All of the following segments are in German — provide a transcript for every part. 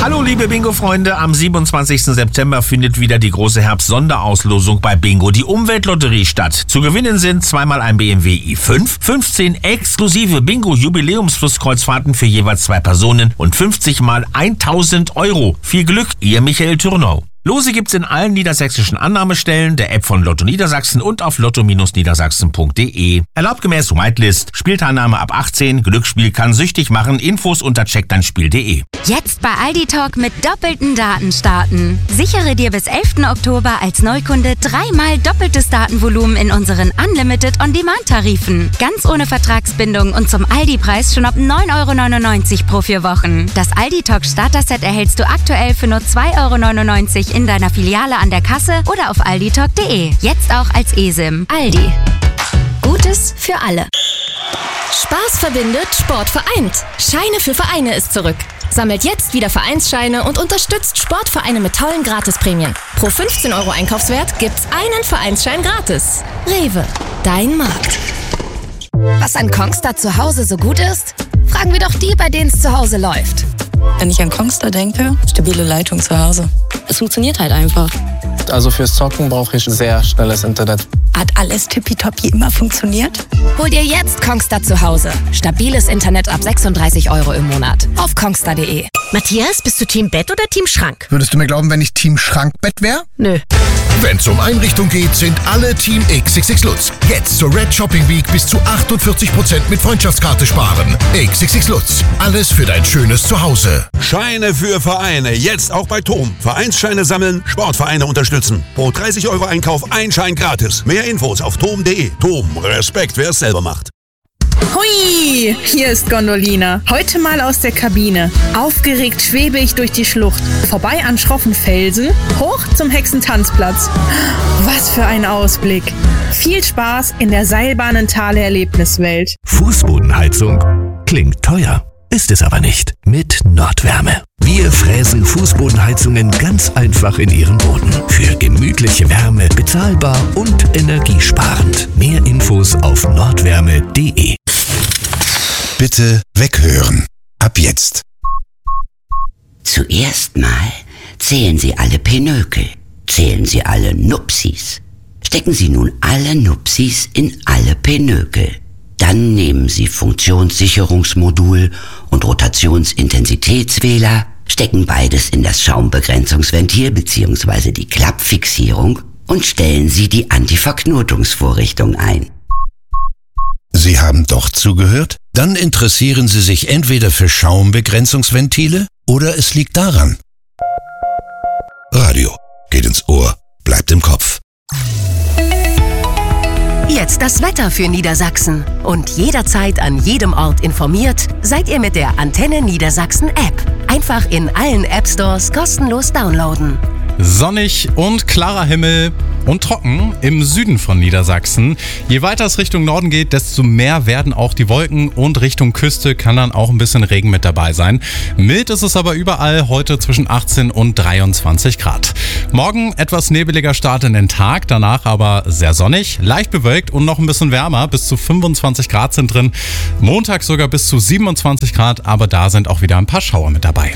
Hallo liebe Bingo-Freunde, am 27. September findet wieder die große Herbst-Sonderauslosung bei Bingo, die Umweltlotterie, statt. Zu gewinnen sind zweimal ein BMW i5, 15 exklusive Bingo-Jubiläums-Flusskreuzfahrten für jeweils 2 Personen und 50 mal 1.000 Euro. Viel Glück, Ihr Michael Thürnau. Lose gibt's in allen niedersächsischen Annahmestellen, der App von Lotto Niedersachsen und auf lotto-niedersachsen.de. Erlaubt gemäß Whitelist, Spielteilnahme ab 18, Glücksspiel kann süchtig machen, Infos unter checkdeinspiel.de. Jetzt bei Aldi Talk mit doppelten Daten starten. Sichere dir bis 11. Oktober als Neukunde 3-mal doppeltes Datenvolumen in unseren Unlimited On-Demand-Tarifen. Ganz ohne Vertragsbindung und zum Aldi-Preis schon ab 9,99 € pro 4 Wochen. Das Aldi Talk Starter-Set erhältst du aktuell für nur 2,99 € in deiner Filiale an der Kasse oder auf alditalk.de. Jetzt auch als eSIM. Aldi. Gutes für alle. Spaß verbindet, Sport vereint. Scheine für Vereine ist zurück. Sammelt jetzt wieder Vereinsscheine und unterstützt Sportvereine mit tollen Gratisprämien. Pro 15 € Einkaufswert gibt's einen Vereinsschein gratis. Rewe, dein Markt. Was an Kongstar zu Hause so gut ist? Fragen wir doch die, bei denen es zu Hause läuft. Wenn ich an Kongstar denke, stabile Leitung zu Hause. Es funktioniert halt einfach. Also fürs Zocken brauche ich sehr schnelles Internet. Hat alles tippitoppi immer funktioniert? Hol dir jetzt Kongstar zu Hause. Stabiles Internet ab 36 € im Monat. Auf kongstar.de. Matthias, bist du Team Bett oder Team Schrank? Würdest du mir glauben, wenn ich Team Schrankbett wäre? Nö. Wenn es um Einrichtung geht, sind alle Team XXX Lutz. Jetzt zur Red Shopping Week bis zu 48% mit Freundschaftskarte sparen. XXX Lutz. Alles für dein schönes Zuhause. Scheine für Vereine. Jetzt auch bei TOM. Vereinsscheine sammeln, Sportvereine unterstützen. Pro 30 € Einkauf ein Schein gratis. Mehr Infos auf tom.de. TOM. Respekt, wer es selber macht. Hui, hier ist Gondolina. Heute mal aus der Kabine. Aufgeregt schwebe ich durch die Schlucht. Vorbei an schroffen Felsen, hoch zum Hexentanzplatz. Was für ein Ausblick. Viel Spaß in der Seilbahnentale-Erlebniswelt. Fußbodenheizung klingt teuer, ist es aber nicht. Mit Nordwärme. Wir fräsen Fußbodenheizungen ganz einfach in Ihren Boden. Für gemütliche Wärme, bezahlbar und energiesparend. Mehr Infos auf nordwärme.de. Bitte weghören. Ab jetzt. Zuerst mal zählen Sie alle Pinökel. Zählen Sie alle Nupsis. Stecken Sie nun alle Nupsis in alle Pinökel. Dann nehmen Sie Funktionssicherungsmodul und Rotationsintensitätswähler, stecken beides in das Schaumbegrenzungsventil bzw. die Klappfixierung und stellen Sie die Antiverknotungsvorrichtung ein. Sie haben doch zugehört? Dann interessieren Sie sich entweder für Schaumbegrenzungsventile oder es liegt daran. Radio geht ins Ohr, bleibt im Kopf. Jetzt das Wetter für Niedersachsen. Und jederzeit an jedem Ort informiert seid ihr mit der Antenne Niedersachsen App. Einfach in allen App Stores kostenlos downloaden. Sonnig und klarer Himmel und trocken im Süden von Niedersachsen. Je weiter es Richtung Norden geht, desto mehr werden auch die Wolken und Richtung Küste kann dann auch ein bisschen Regen mit dabei sein. Mild ist es aber überall, heute zwischen 18 und 23 Grad. Morgen etwas nebeliger Start in den Tag, danach aber sehr sonnig, leicht bewölkt und noch ein bisschen wärmer, bis zu 25 Grad sind drin. Montag sogar bis zu 27 Grad, aber da sind auch wieder ein paar Schauer mit dabei.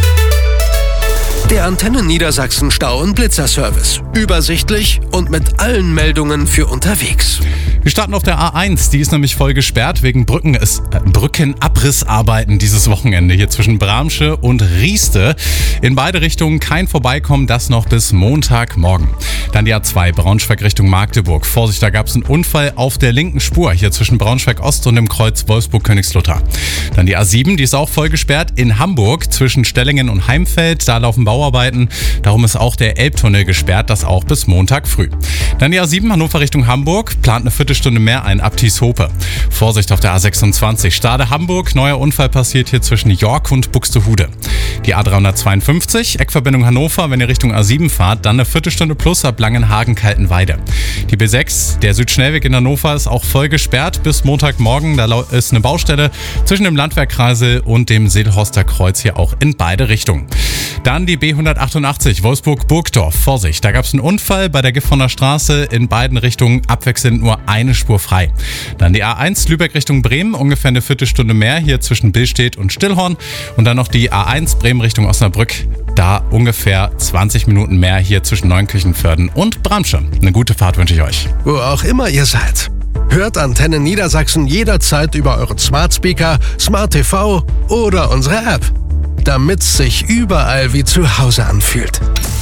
Der Antenne Niedersachsen Stau- und Blitzerservice. Übersichtlich und mit allen Meldungen für unterwegs. Wir starten auf der A1, die ist nämlich voll gesperrt wegen Brückenabrissarbeiten dieses Wochenende hier zwischen Bramsche und Rieste. In beide Richtungen kein Vorbeikommen, das noch bis Montagmorgen. Dann die A2 Braunschweig Richtung Magdeburg. Vorsicht, da gab es einen Unfall auf der linken Spur hier zwischen Braunschweig Ost und dem Kreuz Wolfsburg-Königslutter. Dann die A7, die ist auch voll gesperrt in Hamburg zwischen Stellingen und Heimfeld. Da laufen Bauarbeiten, darum ist auch der Elbtunnel gesperrt, das auch bis Montag früh. Dann die A7 Hannover Richtung Hamburg, plant eine Viertelstunde mehr ein ab Thieshope. Vorsicht auf der A26 Stade Hamburg, neuer Unfall passiert hier zwischen York und Buxtehude. Die A352 Eckverbindung Hannover, wenn ihr Richtung A7 fahrt, dann eine Viertelstunde plus ab Langenhagen-Kaltenweide. Die B6, der Südschnellweg in Hannover, ist auch voll gesperrt bis Montagmorgen, da ist eine Baustelle zwischen dem Landwehrkreisel und dem Seelhorster Kreuz hier auch in beide Richtungen. Dann die B188 Wolfsburg-Burgdorf. Vorsicht, da gab es einen Unfall bei der Gifhorner Straße in beiden Richtungen, abwechselnd nur eine eine Spur frei. Dann die A1 Lübeck Richtung Bremen, ungefähr eine Viertelstunde mehr hier zwischen Billstedt und Stillhorn. Und dann noch die A1 Bremen Richtung Osnabrück, da ungefähr 20 Minuten mehr hier zwischen Neunkirchenvörden und Bramsche. Eine gute Fahrt wünsche ich euch. Wo auch immer ihr seid. Hört Antenne Niedersachsen jederzeit über euren Smart Speaker, Smart TV oder unsere App, damit es sich überall wie zu Hause anfühlt.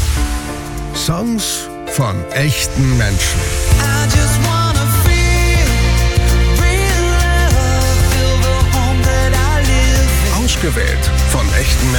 Songs von echten Menschen. Ausgewählt von echten Menschen.